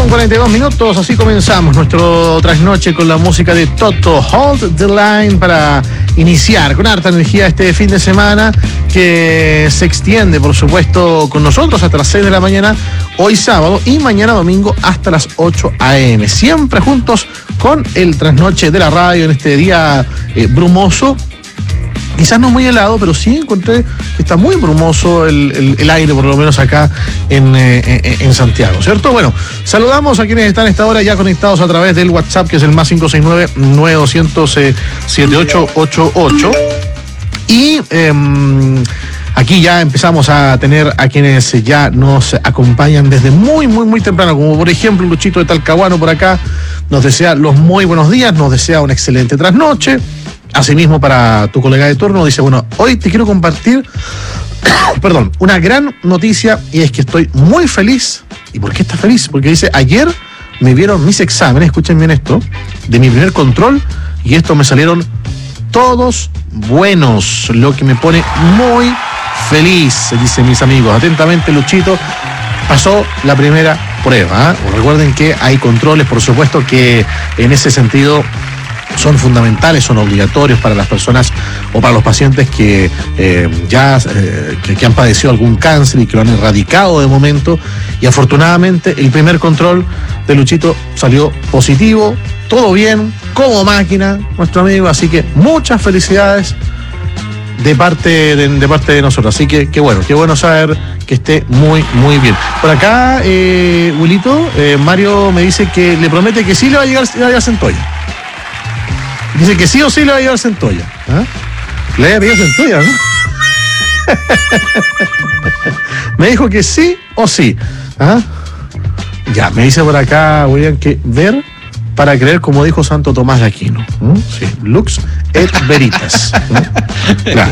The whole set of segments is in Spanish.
8:42, así comenzamos nuestro trasnoche con la música de Toto, Hold the Line, para iniciar con harta energía este fin de semana que se extiende, por supuesto, con nosotros hasta las 6 de la mañana, hoy sábado, y mañana domingo hasta las 8 a.m. Siempre juntos con el trasnoche de la radio en este día brumoso. Quizás no muy helado, pero sí encontré que está muy brumoso el aire, por lo menos acá en Santiago, ¿cierto? Bueno, saludamos a quienes están a esta hora ya conectados a través del WhatsApp, que es el más 569-9200-7888. Y aquí ya empezamos a tener a quienes ya nos acompañan desde muy temprano, como por ejemplo Luchito de Talcahuano por acá, nos desea los muy buenos días, nos desea una excelente trasnoche. Asimismo, para tu colega de turno, dice, bueno, hoy te quiero compartir, una gran noticia, y es que estoy muy feliz. ¿Y por qué estás feliz? Porque dice, ayer me vieron mis exámenes, escuchen bien esto, de mi primer control, y estos me salieron todos buenos, lo que me pone muy feliz, dicen mis amigos. Atentamente, Luchito, pasó la primera prueba, ¿eh? Recuerden que hay controles, por supuesto, que en ese sentido son fundamentales, son obligatorios para las personas o para los pacientes que que han padecido algún cáncer y que lo han erradicado de momento. Y afortunadamente el primer control de Luchito salió positivo, todo bien, como máquina, nuestro amigo. Así que muchas felicidades de parte de nosotros. Así que qué bueno saber que esté muy bien. Por acá, Wilito, Mario me dice que le promete que sí le va a llegar a Centolla. Dice que sí o sí le va a llevar Centolla. ¿Ah? Le va a llevar Centolla, ¿no? Me dijo que sí o sí. ¿Ah? Ya, me dice por acá, William, que ver para creer, como dijo Santo Tomás de Aquino. Sí, lux et veritas. Claro.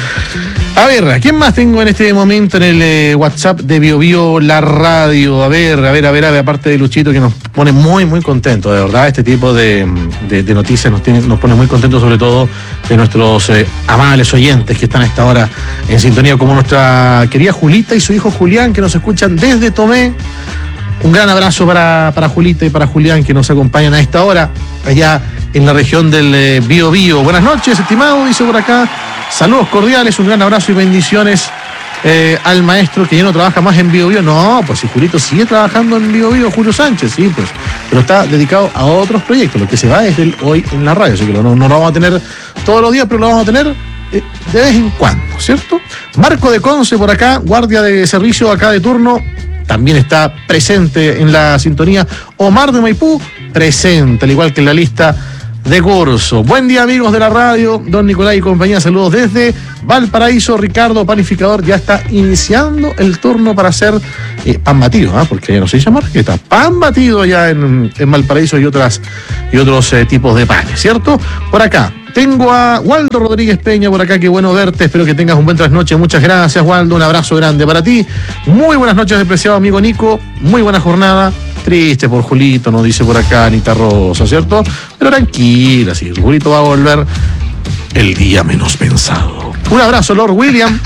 A ver, ¿a quién más tengo en este momento en el WhatsApp de BioBio La Radio? A ver, aparte de Luchito, que nos pone muy contentos, de verdad. Este tipo de noticias nos pone muy contentos, sobre todo de nuestros amables oyentes que están a esta hora en sintonía, como nuestra querida Julita y su hijo Julián, que nos escuchan desde Tomé. Un gran abrazo para Julita y para Julián, que nos acompañan a esta hora, allá en la región del BioBio. Buenas noches, estimado, dice por acá. Saludos cordiales, un gran abrazo y bendiciones al maestro, que ya no trabaja más en BioBio. No, pues si Julito sigue trabajando en BioBio, Julio Sánchez, sí, pues, pero está dedicado a otros proyectos. Lo que se va es del hoy en la radio, así que no lo vamos a tener todos los días, pero lo vamos a tener de vez en cuando, ¿cierto? Marco de Conce por acá, guardia de servicio acá de turno, también está presente en la sintonía. Omar de Maipú, presente, al igual que en la lista de curso. Buen día, amigos de la radio, don Nicolás y compañía, saludos desde Valparaíso. Ricardo, panificador, ya está iniciando el turno para hacer pan batido, porque ya no se dice marqueta, pan batido ya en Valparaíso y otros tipos de panes, ¿cierto? Por acá tengo a Waldo Rodríguez Peña por acá, qué bueno verte, espero que tengas un buen trasnoche. Muchas gracias, Waldo, un abrazo grande para ti. Muy buenas noches, apreciado amigo Nico, muy buena jornada. Triste por Julito, nos dice por acá Anita Rosa, ¿cierto? Pero tranquila, sí, Julito va a volver el día menos pensado. Un abrazo, Lord William,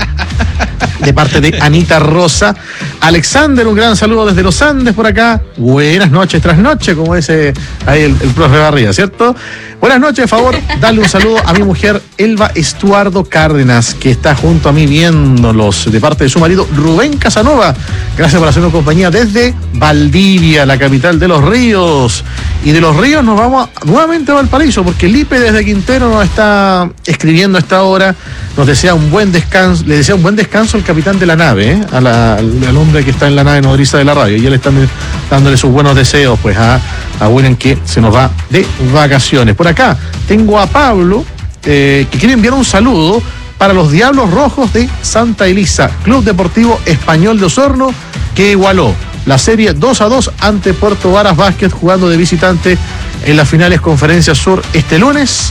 de parte de Anita Rosa. Alexander, un gran saludo desde los Andes por acá. Buenas noches, trasnoche, como dice ahí el profe Barriga, ¿cierto? Buenas noches, favor, dale un saludo a mi mujer Elba Estuardo Cárdenas, que está junto a mí viéndolos, de parte de su marido Rubén Casanova. Gracias por hacernos compañía desde Valdivia, la capital de los ríos. Y de los ríos nos vamos nuevamente a Valparaíso, porque Lipe desde Quintero nos está escribiendo a esta hora. Nos desea un buen descanso, le desea un buen descanso al capitán de la nave, al hombre que está en la nave nodriza de la radio. Y ya le están dándole sus buenos deseos, pues, a William, que se nos va de vacaciones. Por acá tengo a Pablo, que quiere enviar un saludo para los Diablos Rojos de Santa Elisa, Club Deportivo Español de Osorno, que igualó la serie 2-2 ante Puerto Varas Basket, jugando de visitante en las finales Conferencia Sur este lunes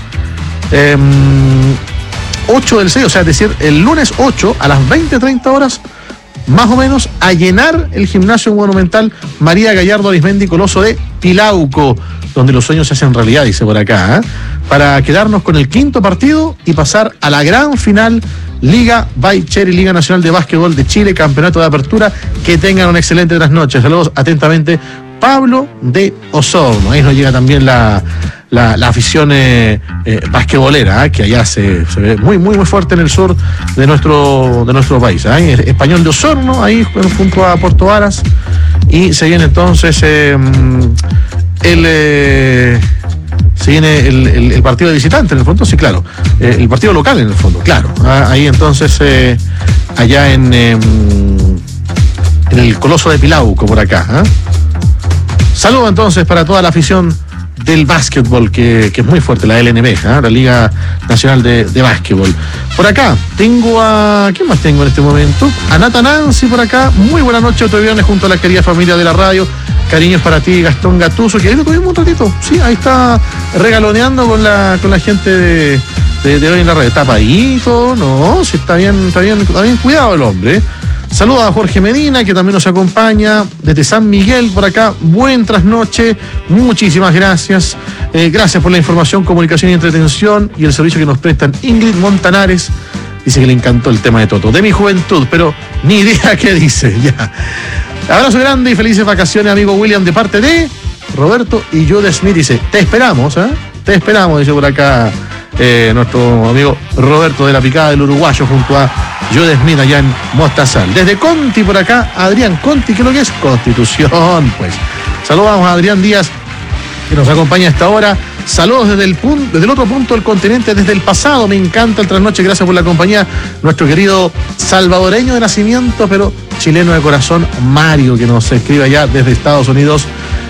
8 del 6, o sea, es decir, el lunes 8 a las 20:30 horas, más o menos, a llenar el gimnasio monumental María Gallardo Arismendi Coloso de Pilauco, donde los sueños se hacen realidad, dice por acá, para quedarnos con el quinto partido y pasar a la gran final Liga by Cherry, Liga Nacional de Básquetbol de Chile, Campeonato de Apertura. Que tengan una excelente trasnoche. Saludos atentamente, Pablo de Osorno. Ahí nos llega también la afición basquetbolera, que allá se ve muy muy fuerte en el sur de nuestro país. Español de Osorno, ahí junto a Puerto Varas. Y se viene entonces el partido de visitante en el fondo, sí, claro. El partido local en el fondo, claro. Ahí entonces, allá en el Coloso de Pilauco, por acá. Saludo entonces para toda la afición del básquetbol, que es muy fuerte, la LNB, la Liga Nacional de Básquetbol. Por acá tengo ¿quién más tengo en este momento? A Nata Nancy por acá. Muy buena noche, otro viernes junto a la querida familia de la radio. Cariños para ti, Gastón Gattuso, que ahí lo tuvimos un ratito. Sí, ahí está regaloneando con la gente de hoy en la red. Tapadito, no, sí, está bien cuidado el hombre. Saludos a Jorge Medina, que también nos acompaña desde San Miguel por acá. Buen trasnoche, muchísimas gracias. Gracias por la información, comunicación y entretención y el servicio que nos prestan. Ingrid Montanares dice que le encantó el tema de Toto. De mi juventud, pero ni idea qué dice. Ya. Abrazo grande y felices vacaciones, amigo William, de parte de Roberto y Jude Smith. Dice, te esperamos, dice por acá nuestro amigo Roberto de la Picada del Uruguayo junto a Jude Smith allá en Mostazal. Desde Conti por acá, Adrián Conti, ¿qué es lo que es? Constitución, pues. Saludamos a Adrián Díaz, que nos acompaña a esta hora. Saludos desde el otro punto del continente, desde el pasado. Me encanta el trasnoche, gracias por la compañía. Nuestro querido salvadoreño de nacimiento, pero chileno de corazón, Mario, que nos escribe allá desde Estados Unidos,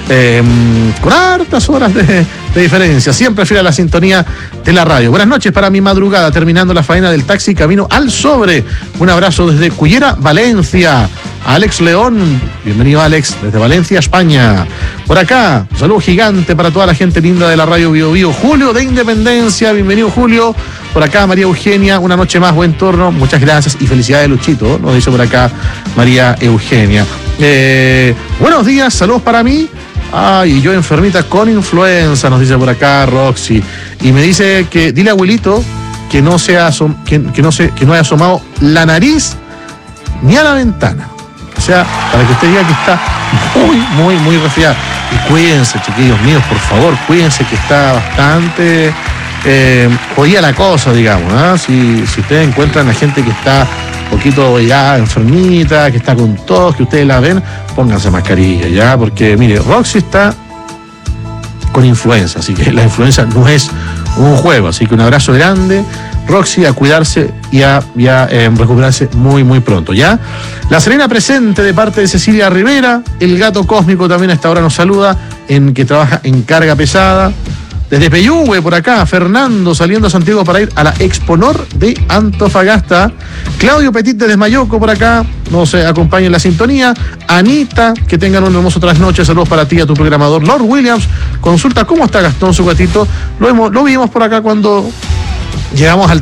con hartas horas de diferencia. Siempre fiel a la sintonía de la radio. Buenas noches para mi madrugada, terminando la faena del taxi, camino al sobre. Un abrazo desde Cullera, Valencia. Alex León, bienvenido Alex, desde Valencia, España. Por acá, un saludo gigante para toda la gente linda de la radio Bio Bio. Julio de Independencia, bienvenido Julio. Por acá María Eugenia, una noche más, buen turno, muchas gracias y felicidades Luchito, nos dice por acá María Eugenia. Buenos días, saludos para mí. Ay, yo enfermita con influenza, nos dice por acá Roxy. Y me dice que dile a abuelito que no haya asomado la nariz ni a la ventana. O sea, para que usted diga que está muy resfriado. Y cuídense, chiquillos míos, por favor, cuídense, que está bastante jodida la cosa, digamos. Si ustedes encuentran a gente que está un poquito ya enfermita, que está con tos, que ustedes la ven, pónganse mascarilla, ¿ya? Porque, mire, Roxy está con influenza, así que la influenza no es un juego. Así que un abrazo grande, Roxy, a cuidarse y a recuperarse muy pronto, ¿ya? La Serena presente de parte de Cecilia Rivera. El gato cósmico también a esta hora nos saluda, que trabaja en carga pesada. Desde Peyúgue, por acá, Fernando saliendo a Santiago para ir a la Exponor de Antofagasta. Claudio Petit desde Mayoco, por acá, nos acompaña en la sintonía. Anita, que tengan un hermoso trasnoche. Saludos para ti y a tu programador Lord Williams. Consulta cómo está Gastón, su gatito. Lo vimos por acá cuando llegamos al